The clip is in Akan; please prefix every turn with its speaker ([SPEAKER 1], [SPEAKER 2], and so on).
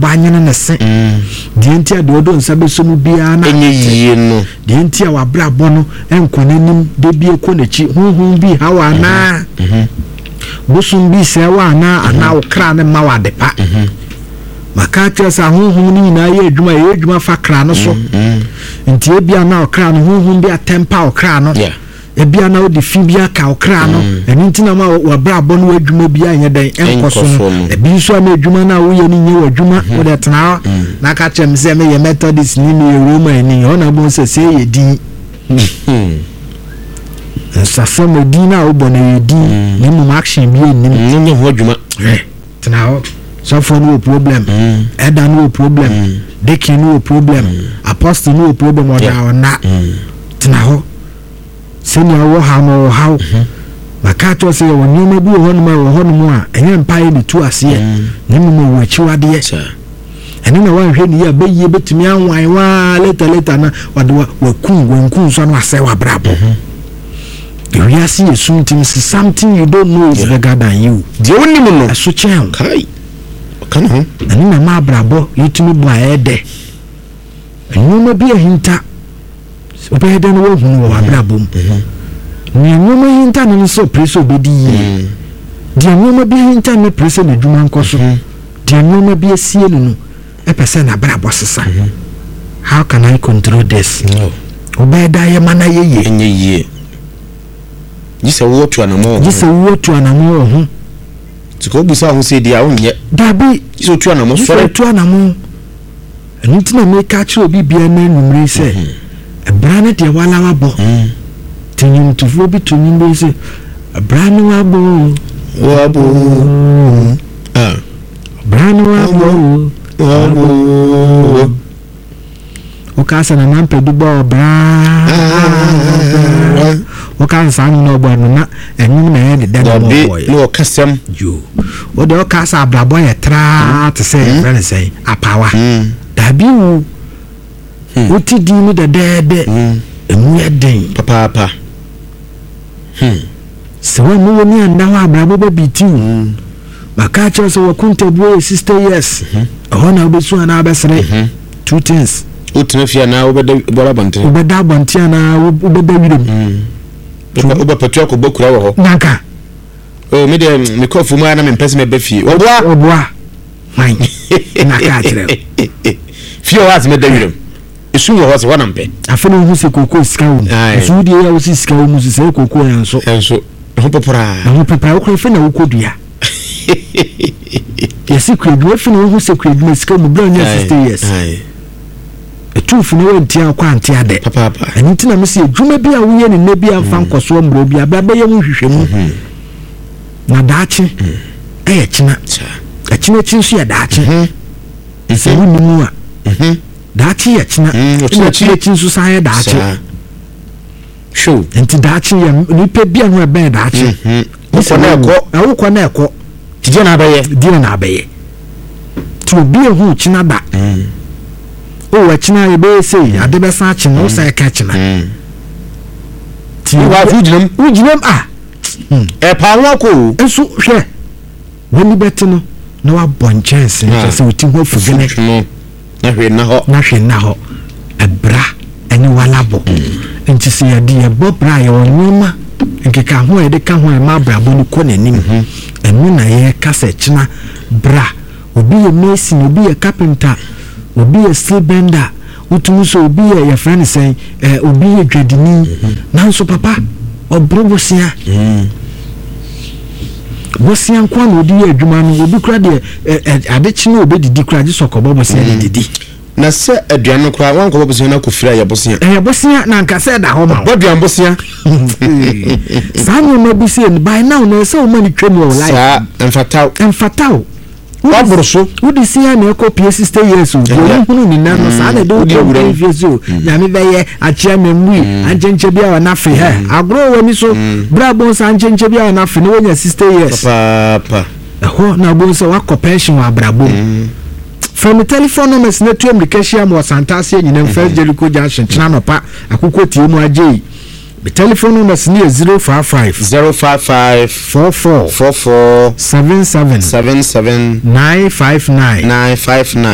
[SPEAKER 1] anyene ne se de ntia de odo nsabe so mu bia na
[SPEAKER 2] enye yie no
[SPEAKER 1] de ntia wa brabo no enkonanim de bi ekonachi hunhun bi hawa na busum bi se wa na okra ne ma wa depa maka chesa hunhun ni na ye adwuma fa kra no so nti ebia na okra no hunhun bi atempa okra no ebia na odi fi bia ka okra no eni ntina ma wa brabo no adwuma bia anya dan enkoso no ebi nso na adwuma na wo ye ni nye adwuma wo de tena na ka chem se me ye methodist ni me Roma ni ona bon se ye din sasa me din na wo bona ye din ni mu action bi ni
[SPEAKER 2] nye ho adwuma
[SPEAKER 1] tena so for no problem eda no problem deacon no problem apostle no problem oda na tena ho senior wo ha no how makato say wo nyoma bi wo no mu a enye mpae ni tu ase ni mu wo chiwade ene na wan hwe ni ya beye betumi anwan wa later na wade wa kun so no ase wa brabo you see something you don't know is bigger than you
[SPEAKER 2] the only no
[SPEAKER 1] aso chen
[SPEAKER 2] kai kana ho
[SPEAKER 1] ene na ma brabo yitumi bo aede nyoma bi ahinta obede no wo hunu wa brabom nyoma hinta no so preso bedi yi de nyoma bi hinta no preso na dwuma nkoso de nyoma bi asie no epese na brabo sesa how can I control this
[SPEAKER 2] no
[SPEAKER 1] obede aye mana ye
[SPEAKER 2] enye ye yise wo tu anamo
[SPEAKER 1] ho
[SPEAKER 2] tiko bisa ho se dia onye
[SPEAKER 1] dabi
[SPEAKER 2] yise tu anamo so
[SPEAKER 1] tu anamo enitina me ka chi obi bia na numre se brana de wala wabo tinyum tufo bi tunyum be se brana wabo brana wabo o ka sana na mpedu bo bra o ka san no bo na enyum na ye de boy
[SPEAKER 2] no kasem
[SPEAKER 1] yo o de o ka sa bra boy tra to say friend say apawa dabi wu oti di mi de emu ye den
[SPEAKER 2] papa
[SPEAKER 1] so we mu ni anda wa brabo ba biti maka cho so wakunta boy sister yes ona obesu ana abesere two things
[SPEAKER 2] utinafia na obeda
[SPEAKER 1] bonte na obeda wiram
[SPEAKER 2] oba patua ko bokura wo ho
[SPEAKER 1] naka
[SPEAKER 2] o me de me kofu mu ana me pese me ba fie
[SPEAKER 1] oboa man naka kire
[SPEAKER 2] fie o has me da wiram esu wo ho se wana mpe
[SPEAKER 1] afene hu se kokko skawo esu de ya wo se skawo mu se kokko enso
[SPEAKER 2] ho popora
[SPEAKER 1] wo ko fe na wo kodua yesi kwedu afene hu se kwedu me skawo mu bra nya 60 years etufu ne wentia kwa antia de
[SPEAKER 2] papa
[SPEAKER 1] enti na me se adwuma bi a wo ye ne na bi amfa nkoso mbro bi ababa ye hu hwehwemu na daachi china achina chinsu ya daachi ese wunimu a daachi ya china achina chinsu sa ya daachi
[SPEAKER 2] show
[SPEAKER 1] enti daachi ya nipa bia no ebe daachi awukọ na ekọ
[SPEAKER 2] tije na abaye
[SPEAKER 1] tu obi ehu china da o wa china ye be say ade be sa china o sa ka china ti
[SPEAKER 2] wa fujinam e pa won ko
[SPEAKER 1] enso hwe woni beti no na wa bon chance se oti ho fugene
[SPEAKER 2] na hwe na ho
[SPEAKER 1] ebra eni walabo enti se ya di ebo bra ye onuma nkeka ho e de ka ho e ma bra bo ni ko nanim enu na ye ka se china bra obi ye mason obi ye carpenter obi ye steel bender utumu so obi ye your friend say obi ye dwadini nanso papa obro bosia bosia nkwa na odi ye adwuma no obi kura de adechi na obi didi kura ji sokobo bosia didi
[SPEAKER 2] na se aduan kura wan ko bosia na kofira ya bosia
[SPEAKER 1] bosia na nka se da ho ma
[SPEAKER 2] boduan bosia
[SPEAKER 1] sanyo no bi se by now na se o mani twem o life
[SPEAKER 2] sa emfatao wabroso
[SPEAKER 1] udi sia na ekopie 60 years o hunu ni na no sa na do udi years na me beye achia memui anchenche bia na fe he agro wani so brabo sa anchenche bia na fe no wonya 60 years
[SPEAKER 2] papa
[SPEAKER 1] ho na bo so wakọ pension wa brabo from the telephone numbers na tu amrikashia mo santase nyina first Jericho Junction china no pa akoko tie mu agye the telephone numbers ni 055 44 77 959